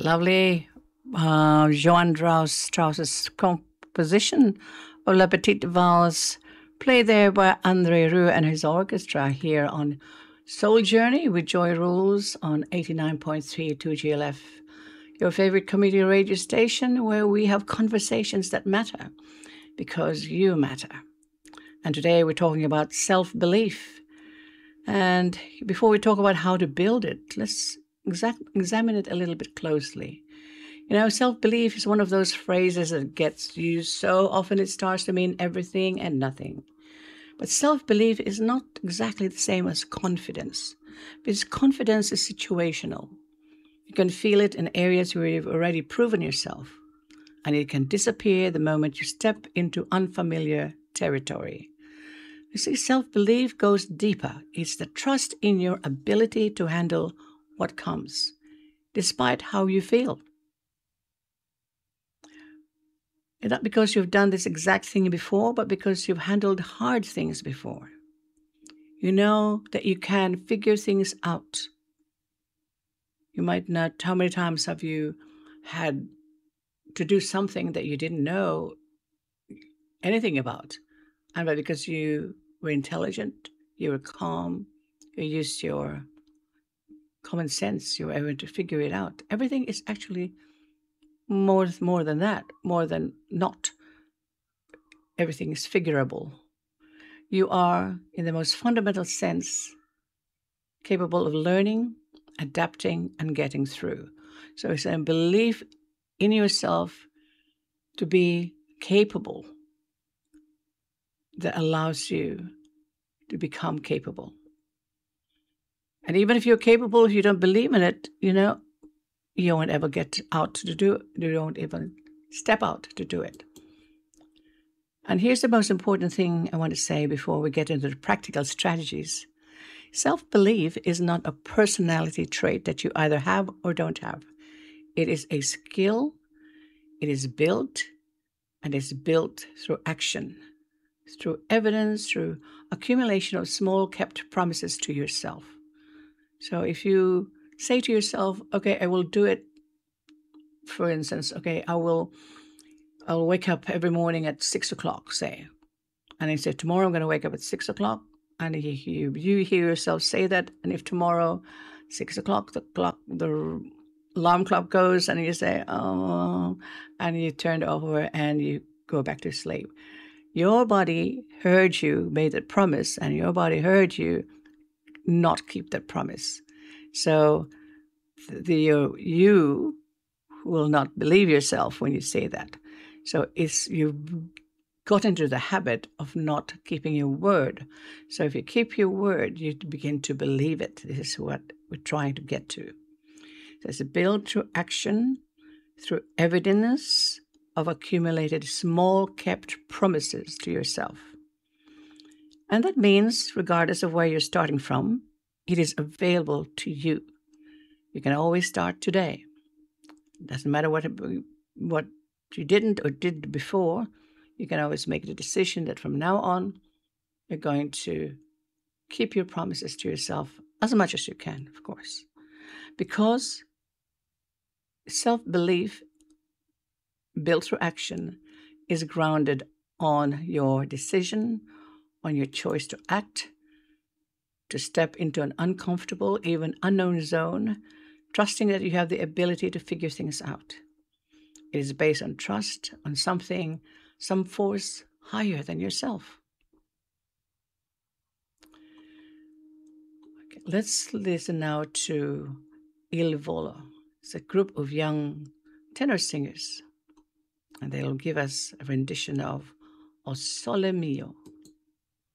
Lovely Johann Strauss's composition of La Petite Valse, played there by André Rieu and his orchestra here on Soul Journey with Joy Rules on 89.3 2GLF, your favorite community radio station where we have conversations that matter because you matter. And today we're talking about self-belief. And before we talk about how to build it, let's examine it a little bit closely. You know, self-belief is one of those phrases that gets used so often it starts to mean everything and nothing. But self-belief is not exactly the same as confidence, because confidence is situational. You can feel it in areas where you've already proven yourself, and it can disappear the moment you step into unfamiliar territory. You see, self-belief goes deeper. It's the trust in your ability to handle what comes, despite how you feel. Not because you've done this exact thing before, but because you've handled hard things before. You know that you can figure things out. You might not, how many times have you had to do something that you didn't know anything about? And because you were intelligent, you were calm, you used your common sense, you were able to figure it out. Everything is actually more than that, more than not. Everything is figurable. You are, in the most fundamental sense, capable of learning, adapting, and getting through. So it's a belief in yourself to be capable that allows you to become capable. And even if you're capable, if you don't believe in it, you won't ever get out to do it. You don't even step out to do it. And here's the most important thing I want to say before we get into the practical strategies. Self-belief is not a personality trait that you either have or don't have. It is a skill. It is built, and it's built through action, through evidence, through accumulation of small kept promises to yourself. So if you say to yourself, okay, I will do it, for instance, okay, I'll wake up every morning at 6 o'clock, say. And you say, tomorrow I'm going to wake up at 6 o'clock. And you hear yourself say that. And if tomorrow, 6 o'clock, the alarm clock goes and you say, oh, and you turn it over and you go back to sleep. Your body heard you, made that promise, and your body heard you not keep that promise. So you will not believe yourself when you say that. So you've got into the habit of not keeping your word. So if you keep your word, you begin to believe it. This is what we're trying to get to. So it's a build through action, through evidence of accumulated small kept promises to yourself. And that means, regardless of where you're starting from, it is available to you. You can always start today. It doesn't matter what you didn't or did before. You can always make the decision that from now on, you're going to keep your promises to yourself as much as you can, of course. Because self-belief built through action is grounded on your decision, on your choice to act, to step into an uncomfortable, even unknown zone, trusting that you have the ability to figure things out. It is based on trust, on something, some force higher than yourself. Okay, let's listen now to Il Volo. It's a group of young tenor singers, and they'll give us a rendition of O Sole Mio.